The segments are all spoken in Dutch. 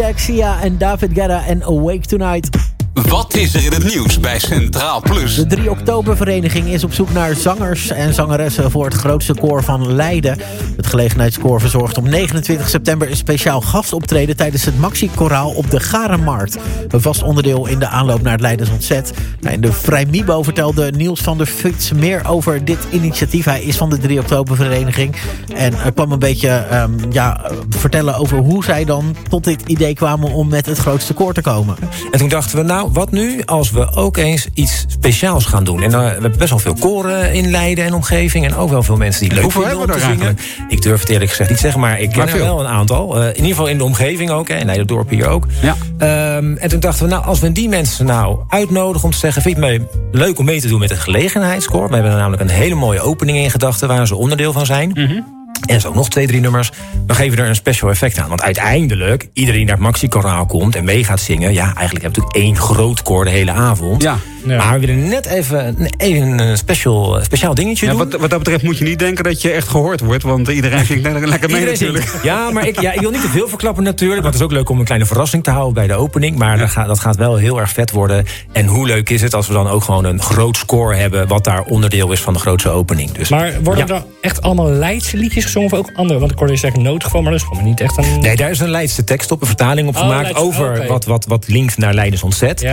Sia en David Guetta en Awake Tonight. Wat is er in het nieuws bij Centraal Plus? De 3 Oktobervereniging is op zoek naar zangers en zangeressen voor het grootste koor van Leiden. Het gelegenheidskoor verzorgt op 29 september een speciaal gastoptreden tijdens het Maxi-koraal op de Garenmarkt. Een vast onderdeel in de aanloop naar het Leidens Ontzet. In de Vrijmibo vertelde Niels van der Futs meer over dit initiatief. Hij is van de 3 Oktobervereniging en kwam een beetje vertellen over hoe zij dan tot dit idee kwamen om met het grootste koor te komen. En toen dachten we, wat nu als we ook eens iets speciaals gaan doen? En we hebben best wel veel koren in Leiden en omgeving. En ook wel veel mensen die leuk vinden om te zingen. Ik durf het eerlijk gezegd niet zeggen, maar ik ken er wel een aantal. In ieder geval in de omgeving ook, in Leiderdorp hier ook. Ja. En toen dachten we, als we die mensen uitnodigen om te zeggen, vind je het leuk om mee te doen met het gelegenheidskoor? We hebben er namelijk een hele mooie opening in gedachten waar ze onderdeel van zijn. Mm-hmm. En zo nog 2-3 nummers. Dan geven we er een special effect aan. Want uiteindelijk, iedereen die naar het Maxi-koraal komt en mee gaat zingen. Ja, eigenlijk heb je natuurlijk 1 groot koor de hele avond. Ja. Maar we willen net even een speciaal dingetje doen. Wat dat betreft moet je niet denken dat je echt gehoord wordt. Want iedereen zingt lekker mee natuurlijk. Ja, maar ik wil niet te veel verklappen natuurlijk. Want het is ook leuk om een kleine verrassing te houden bij de opening. Maar dat gaat wel heel erg vet worden. En hoe leuk is het als we dan ook gewoon een groot score hebben. Wat daar onderdeel is van de grootste opening. Dus, maar worden er echt allemaal Leidse liedjes gezongen of ook andere? Want ik hoorde je zeggen noodgeval, maar dat is gewoon niet echt een... Nee, daar is een Leidse tekst op, een vertaling op gemaakt. Over wat linkt naar Leidens Ontzet.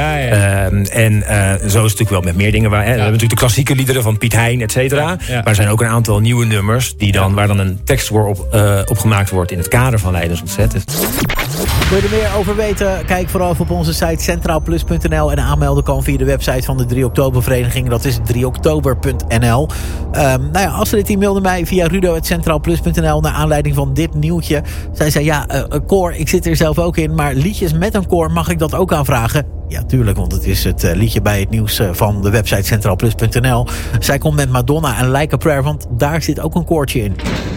Zo is het natuurlijk wel met meer dingen. We hebben natuurlijk de klassieke liederen van Piet Hein, et cetera. Ja. Maar er zijn ook een aantal nieuwe nummers waar dan een tekst op gemaakt wordt in het kader van Leidens Ontzet. Wil je er meer over weten? Kijk vooral op onze site centraalplus.nl en aanmelden kan via de website van de 3 Oktobervereniging. Dat is 3oktober.nl. Astrid die mailde mij via rudo@centraalplus.nl naar aanleiding van dit nieuwtje. Zij zei, een koor, ik zit er zelf ook in, maar liedjes met een koor, mag ik dat ook aanvragen? Ja, tuurlijk, want het is het liedje bij het nieuws van de website centraalplus.nl. Zij komt met Madonna en Like a Prayer, want daar zit ook een koortje in.